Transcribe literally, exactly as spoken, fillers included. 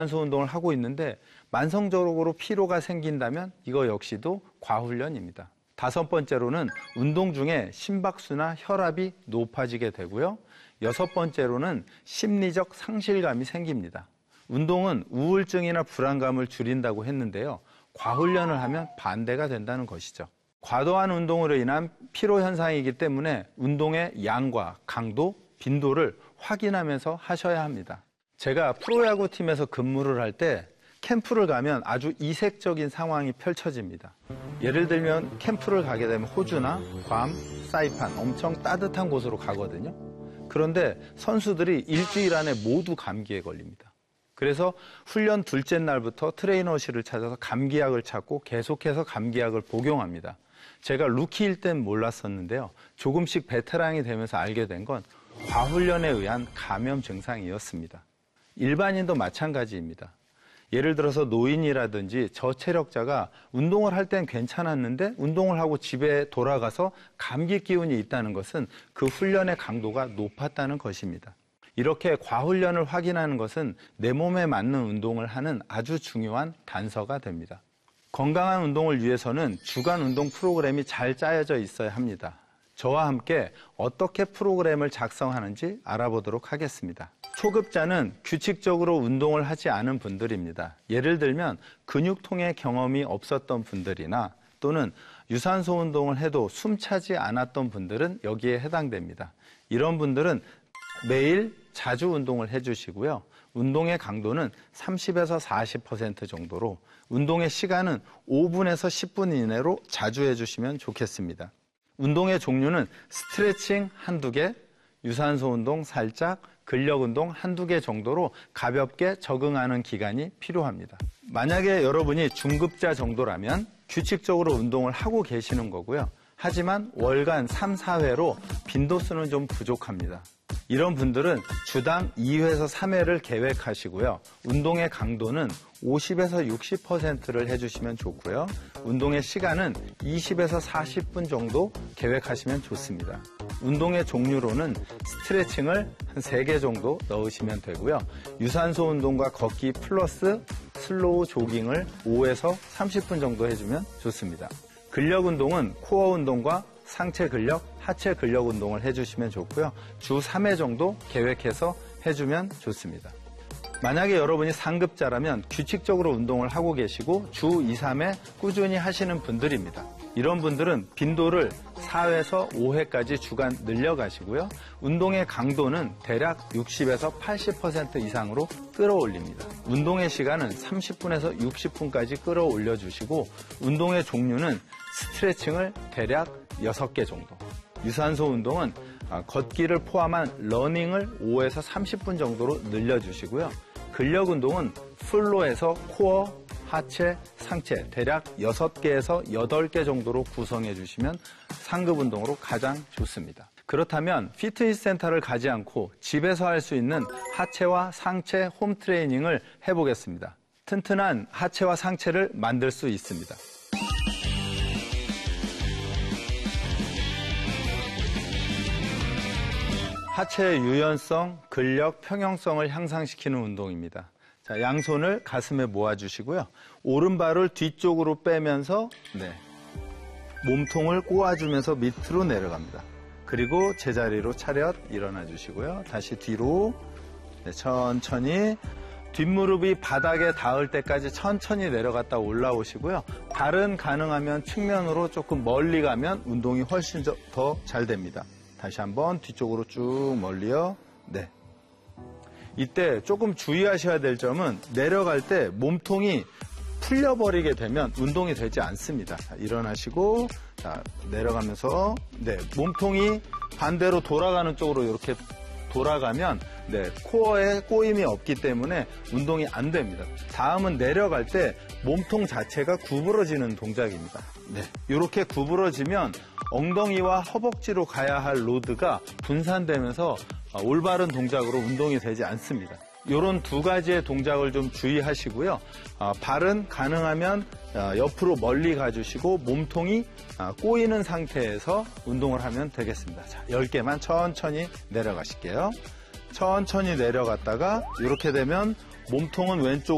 유산소 운동을 하고 있는데 만성적으로 피로가 생긴다면 이거 역시도 과훈련입니다. 다섯 번째로는 운동 중에 심박수나 혈압이 높아지게 되고요. 여섯 번째로는 심리적 상실감이 생깁니다. 운동은 우울증이나 불안감을 줄인다고 했는데요. 과훈련을 하면 반대가 된다는 것이죠. 과도한 운동으로 인한 피로 현상이기 때문에 운동의 양과 강도, 빈도를 확인하면서 하셔야 합니다. 제가 프로야구 팀에서 근무를 할 때 캠프를 가면 아주 이색적인 상황이 펼쳐집니다. 예를 들면 캠프를 가게 되면 호주나 괌, 사이판 엄청 따뜻한 곳으로 가거든요. 그런데 선수들이 일주일 안에 모두 감기에 걸립니다. 그래서 훈련 둘째 날부터 트레이너실을 찾아서 감기약을 찾고 계속해서 감기약을 복용합니다. 제가 루키일 땐 몰랐었는데요. 조금씩 베테랑이 되면서 알게 된 건 과훈련에 의한 감염 증상이었습니다. 일반인도 마찬가지입니다. 예를 들어서 노인이라든지 저체력자가 운동을 할 땐 괜찮았는데 운동을 하고 집에 돌아가서 감기 기운이 있다는 것은 그 훈련의 강도가 높았다는 것입니다. 이렇게 과훈련을 확인하는 것은 내 몸에 맞는 운동을 하는 아주 중요한 단서가 됩니다. 건강한 운동을 위해서는 주간 운동 프로그램이 잘 짜여져 있어야 합니다. 저와 함께 어떻게 프로그램을 작성하는지 알아보도록 하겠습니다. 초급자는 규칙적으로 운동을 하지 않은 분들입니다. 예를 들면 근육통의 경험이 없었던 분들이나 또는 유산소 운동을 해도 숨차지 않았던 분들은 여기에 해당됩니다. 이런 분들은 매일 자주 운동을 해주시고요. 운동의 강도는 삼십에서 사십 퍼센트 정도로 운동의 시간은 오 분에서 십 분 이내로 자주 해주시면 좋겠습니다. 운동의 종류는 스트레칭 한두 개, 유산소 운동 살짝, 근력 운동 한두 개 정도로 가볍게 적응하는 기간이 필요합니다. 만약에 여러분이 중급자 정도라면 규칙적으로 운동을 하고 계시는 거고요. 하지만 월간 삼, 사 회로 빈도수는 좀 부족합니다. 이런 분들은 주당 이 회에서 삼 회를 계획하시고요. 운동의 강도는 오십에서 육십 퍼센트를 해주시면 좋고요. 운동의 시간은 이십에서 사십 분 정도 계획하시면 좋습니다. 운동의 종류로는 스트레칭을 한 세 개 정도 넣으시면 되고요. 유산소 운동과 걷기 플러스 슬로우 조깅을 오에서 삼십 분 정도 해주면 좋습니다. 근력 운동은 코어 운동과 상체 근력, 하체 근력 운동을 해주시면 좋고요. 주 삼 회 정도 계획해서 해주면 좋습니다. 만약에 여러분이 상급자라면 규칙적으로 운동을 하고 계시고 주 이, 삼 회 꾸준히 하시는 분들입니다. 이런 분들은 빈도를 사 회에서 오 회까지 주간 늘려가시고요. 운동의 강도는 대략 육십에서 팔십 퍼센트 이상으로 끌어올립니다. 운동의 시간은 삼십 분에서 육십 분까지 끌어올려 주시고 운동의 종류는 스트레칭을 대략 여섯 개 정도. 유산소 운동은 걷기를 포함한 러닝을 오에서 삼십 분 정도로 늘려주시고요. 근력 운동은 플로에서 코어, 하체, 상체 대략 여섯 개에서 여덟 개 정도로 구성해 주시면 상급 운동으로 가장 좋습니다. 그렇다면 피트니스 센터를 가지 않고 집에서 할 수 있는 하체와 상체 홈 트레이닝을 해보겠습니다. 튼튼한 하체와 상체를 만들 수 있습니다. 하체의 유연성, 근력, 평형성을 향상시키는 운동입니다. 자, 양손을 가슴에 모아주시고요. 오른발을 뒤쪽으로 빼면서 네, 몸통을 꼬아주면서 밑으로 내려갑니다. 그리고 제자리로 차렷 일어나 주시고요. 다시 뒤로 네, 천천히 뒷무릎이 바닥에 닿을 때까지 천천히 내려갔다 올라오시고요. 발은 가능하면 측면으로 조금 멀리 가면 운동이 훨씬 더 잘 됩니다. 다시 한번 뒤쪽으로 쭉 멀리요. 네. 이때 조금 주의하셔야 될 점은 내려갈 때 몸통이 풀려버리게 되면 운동이 되지 않습니다. 자, 일어나시고 자, 내려가면서 네, 몸통이 반대로 돌아가는 쪽으로 이렇게 돌아가면 네, 코어에 꼬임이 없기 때문에 운동이 안 됩니다. 다음은 내려갈 때 몸통 자체가 구부러지는 동작입니다. 네, 이렇게 구부러지면 엉덩이와 허벅지로 가야 할 로드가 분산되면서 올바른 동작으로 운동이 되지 않습니다. 이런 두 가지의 동작을 좀 주의하시고요. 발은 가능하면 옆으로 멀리 가주시고 몸통이 꼬이는 상태에서 운동을 하면 되겠습니다. 자, 열 개만 천천히 내려가실게요. 천천히 내려갔다가 이렇게 되면 몸통은 왼쪽